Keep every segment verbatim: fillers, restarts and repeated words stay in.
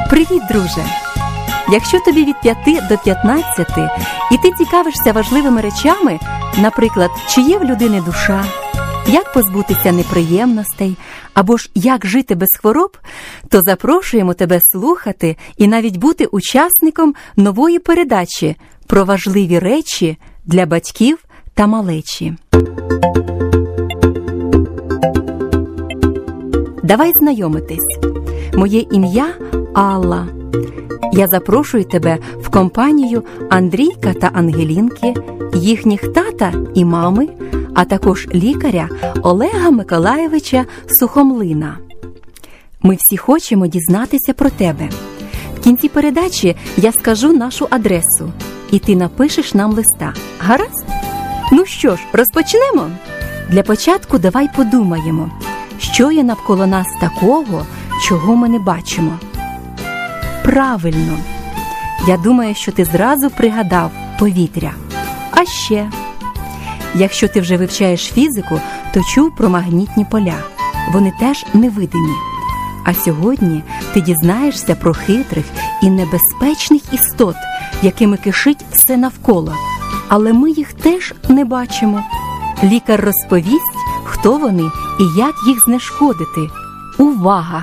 Привіт, друже! Якщо тобі від п'яти до п'ятнадцяти і ти цікавишся важливими речами, наприклад, чи є в людини душа, як позбутися неприємностей, або ж як жити без хвороб, то запрошуємо тебе слухати і навіть бути учасником нової передачі про важливі речі для батьків та малечі. Давай знайомитись. Моє ім'я Алла. Я запрошую тебе в компанію Андрійка та Ангелінки, їхніх тата і мами, а також лікаря Олега Миколайовича Сухомлина. Ми всі хочемо дізнатися про тебе. В кінці передачі я скажу нашу адресу, і ти напишеш нам листа. Гаразд? Ну що ж, розпочнемо? Для початку давай подумаємо, що є навколо нас такого, чого ми не бачимо. Правильно. Я думаю, що ти зразу пригадав повітря. А ще, якщо ти вже вивчаєш фізику, то чув про магнітні поля. Вони теж невидимі. А сьогодні ти дізнаєшся про хитрих і небезпечних істот, якими кишить все навколо. Але ми їх теж не бачимо. Лікар розповість, хто вони і як їх знешкодити. Увага!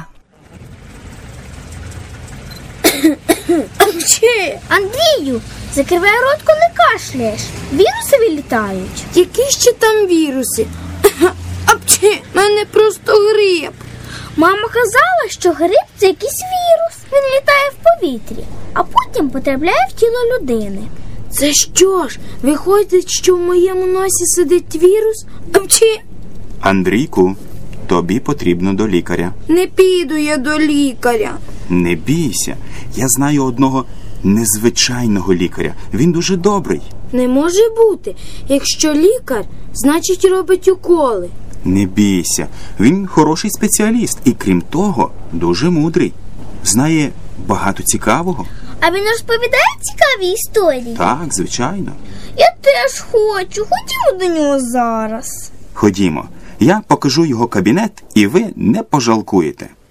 Апчі! Андрію, закривай рот, коли кашляєш. Віруси вилітають. Які ще там віруси? Апчі, мене просто грип. Мама казала, що грип – це якийсь вірус. Він літає в повітрі, а потім потрапляє в тіло людини. Це що ж, виходить, що в моєму носі сидить вірус? Апчі! Андрійку, тобі потрібно до лікаря. Не піду я до лікаря. Не бійся, я знаю одного незвичайного лікаря. Він дуже добрий. Не може бути. Якщо лікар, значить робить уколи. Не бійся, він хороший спеціаліст і, крім того, дуже мудрий. Знає багато цікавого. А він розповідає цікаві історії? Так, звичайно. Я теж хочу. Ходімо до нього зараз. Ходімо, я покажу його кабінет, і ви не пожалкуєте.